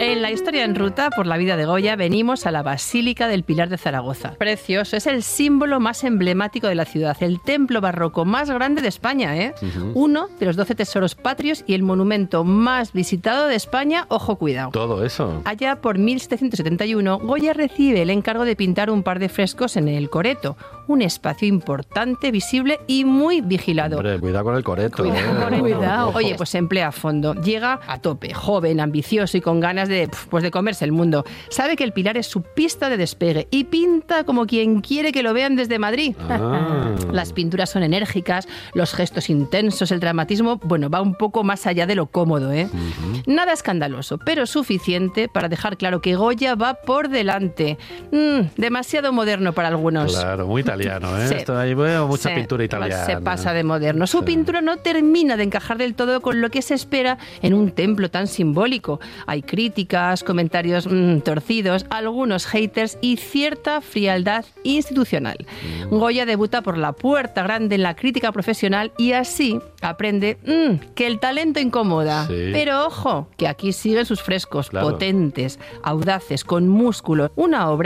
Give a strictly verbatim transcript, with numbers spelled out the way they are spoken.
En la historia en ruta por la vida de Goya venimos a la Basílica del Pilar de Zaragoza. Precioso, es el símbolo más emblemático de la ciudad, el templo barroco más grande de España, ¿eh? Uh-huh. Uno de los doce tesoros patrios y el monumento más visitado de España, ojo, cuidado. Todo eso. Allá por mil setecientos setenta y uno, Goya recibe el encargo de pintar un par de frescos en el Coreto, un espacio importante, visible y muy vigilado. Hombre, cuidado con el Coreto. Cuidado, ¿eh? cuidado. Oye, pues se emplea a fondo. Llega a tope, joven, ambicioso y con ganas de, pues de comerse el mundo. Sabe que el Pilar es su pista de despegue y pinta como quien quiere que lo vean desde Madrid. Ah. Las pinturas son enérgicas, los gestos intensos, el dramatismo, bueno, va un poco más allá de lo cómodo, ¿eh? Uh-huh. Nada escandaloso, pero suficiente para dejar claro que Goya va por delante. Mm, demasiado moderno para algunos. Claro, muy italiano, ¿eh? Sí. Esto ahí veo mucha Sí, pintura italiana. Se pasa de moderno. Su sí. pintura no termina de encajar del todo con lo que se espera en un templo tan simbólico. Hay críticas, comentarios mmm, torcidos, algunos haters y cierta frialdad institucional. Mm. Goya debuta por la puerta grande en la crítica profesional y así aprende mmm, que el talento incomoda. Sí. Pero ojo, que aquí siguen sus frescos, claro. potentes, audaces, con músculo. Una obra